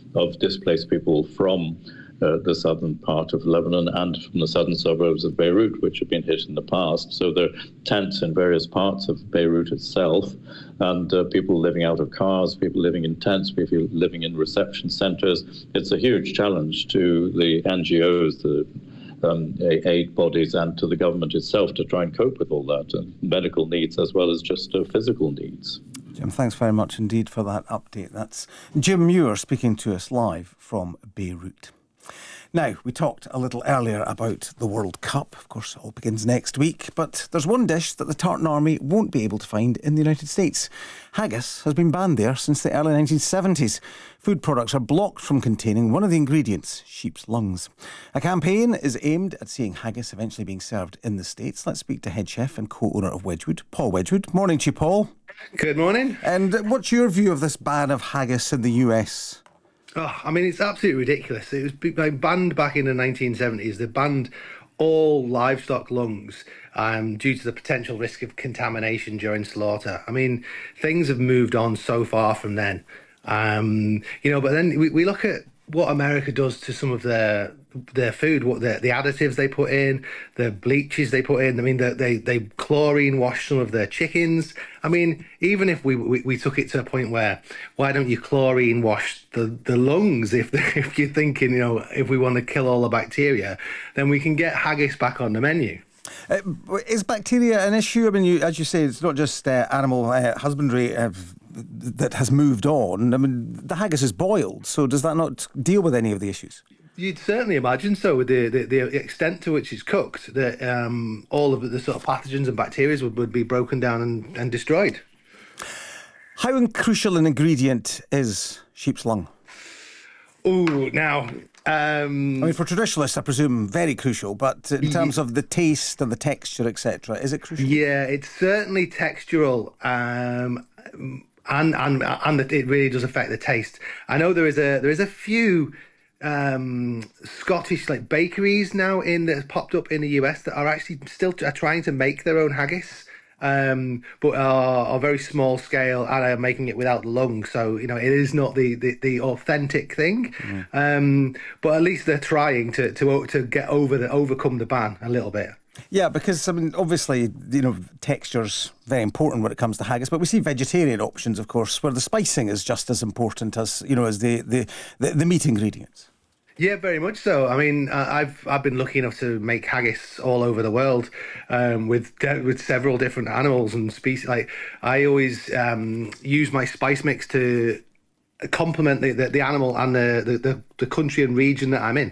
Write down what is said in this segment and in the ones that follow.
of displaced people from the southern part of Lebanon and from the southern suburbs of Beirut, which have been hit in the past. So there are tents in various parts of Beirut itself, and people living out of cars, people living in tents, people living in reception centres. It's a huge challenge to the NGOs, the aid bodies, and to the government itself to try and cope with all that, medical needs as well as just physical needs. Jim, thanks very much indeed for that update. That's Jim Muir speaking to us live from Beirut. Now, we talked a little earlier about the World Cup. Of course, it all begins next week. But there's one dish that the Tartan Army won't be able to find in the United States. Haggis has been banned there since the early 1970s. Food products are blocked from containing one of the ingredients, sheep's lungs. A campaign is aimed at seeing haggis eventually being served in the States. Let's speak to head chef and co-owner of Wedgwood, Paul Wedgwood. Morning to you, Paul. Good morning. And what's your view of this ban of haggis in the US? Oh, I mean, it's absolutely ridiculous. It was banned back in the 1970s. They banned all livestock lungs due to the potential risk of contamination during slaughter. I mean, things have moved on so far from then. But then we look at what America does to some of their food, what the additives they put in, the bleaches they put in. I mean, they chlorine wash some of their chickens. I mean, even if we took it to a point where, why don't you chlorine wash the lungs if you're thinking, if we want to kill all the bacteria, then we can get haggis back on the menu. Is bacteria an issue? I mean, as you say, it's not just animal husbandry that has moved on. I mean, the haggis is boiled, so does that not deal with any of the issues? You'd certainly imagine so, with the extent to which it's cooked, that all of the sort of pathogens and bacteria would be broken down and destroyed. How crucial an ingredient is sheep's lung? Oh, now... I mean, for traditionalists, I presume very crucial, but in terms of the taste and the texture, etc., is it crucial? Yeah, it's certainly textural, and it really does affect the taste. I know there is a few Scottish bakeries now that popped up in the US that are actually still trying to make their own haggis. But are very small scale and are making it without the lung, so it is not the authentic thing. But at least they're trying to overcome the ban a little bit. Yeah, because I mean, obviously, texture's very important when it comes to haggis, but we see vegetarian options, of course, where the spicing is just as important as as the meat ingredients. Yeah, very much so. I mean, I've been lucky enough to make haggis all over the world with several different animals and species. Like, I always use my spice mix to complement the animal and the country and region that I'm in.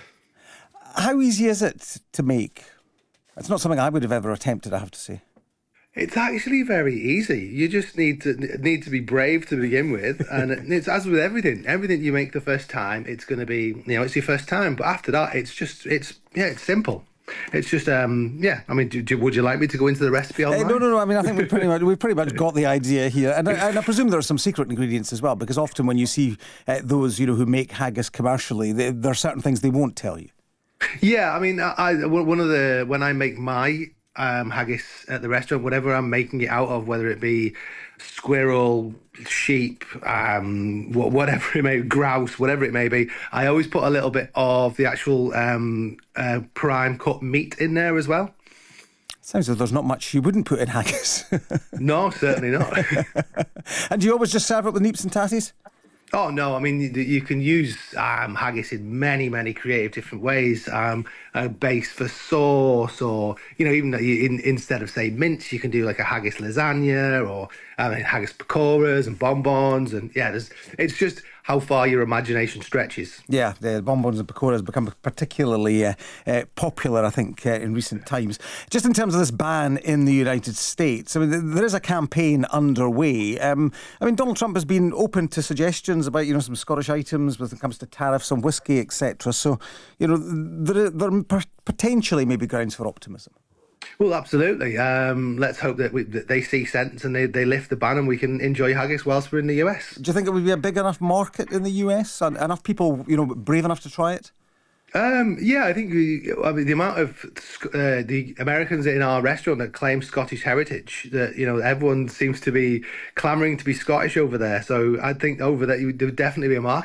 How easy is it to make? It's not something I would have ever attempted, I have to say. It's actually very easy. You just need to be brave to begin with, and it's as with everything. Everything you make the first time, it's going to be it's your first time. But after that, it's simple. It's just I mean, would you like me to go into the recipe online? No. I mean, I think we've pretty much got the idea here, and I presume there are some secret ingredients as well, because often when you see those who make haggis commercially, there are certain things they won't tell you. Yeah, I mean, when I make my haggis at the restaurant, whatever I'm making it out of, whether it be squirrel, sheep, whatever it may be, grouse, whatever it may be, I always put a little bit of the actual prime cut meat in there as well. Sounds like there's not much you wouldn't put in haggis. No, certainly not. And do you always just serve it with neeps and tatties? Oh, no, I mean, you can use haggis in many, many creative different ways. A base for sauce, or, even instead of, say, mince, you can do like a haggis lasagna, or haggis pakoras and bonbons. And it's just how far your imagination stretches. Yeah, the bonbons and pakoras become particularly popular, I think, in recent times. Just in terms of this ban in the United States, I mean, there is a campaign underway. I mean, Donald Trump has been open to suggestions about, some Scottish items when it comes to tariffs on whiskey, etc. So, there potentially may be grounds for optimism. Well, absolutely. Let's hope that they see sense and they lift the ban and we can enjoy haggis whilst we're in the US. Do you think it would be a big enough market in the US and enough people, brave enough to try it? Yeah, I think the amount of the Americans in our restaurant that claim Scottish heritage, that everyone seems to be clamouring to be Scottish over there. So I think over there there would definitely be a market.